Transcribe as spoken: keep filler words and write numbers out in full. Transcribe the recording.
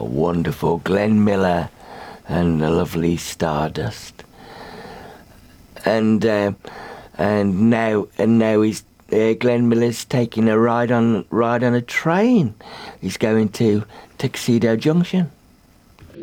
wonderful Glenn Miller and the lovely Stardust. And uh, and now and now he's uh, Glenn Miller's taking a ride on ride on a train. He's going to Tuxedo Junction.